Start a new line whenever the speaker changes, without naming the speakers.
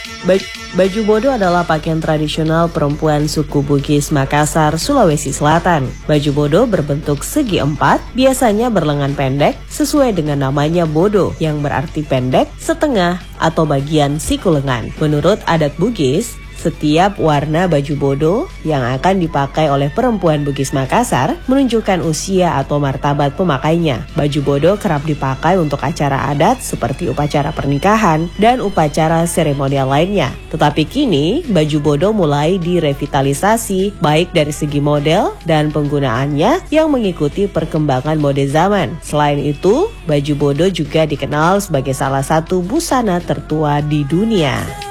Baju bodo adalah pakaian tradisional perempuan suku Bugis Makassar, Sulawesi Selatan. Baju bodo berbentuk segi empat, biasanya berlengan pendek, sesuai dengan namanya bodo, yang berarti pendek, setengah, atau bagian siku lengan. Menurut adat Bugis, setiap warna baju bodo yang akan dipakai oleh perempuan Bugis Makassar menunjukkan usia atau martabat pemakainya. Baju bodo kerap dipakai untuk acara adat seperti upacara pernikahan dan upacara seremonial lainnya. Tetapi kini, baju bodo mulai direvitalisasi baik dari segi model dan penggunaannya yang mengikuti perkembangan mode zaman. Selain itu, baju bodo juga dikenal sebagai salah satu busana tertua di dunia.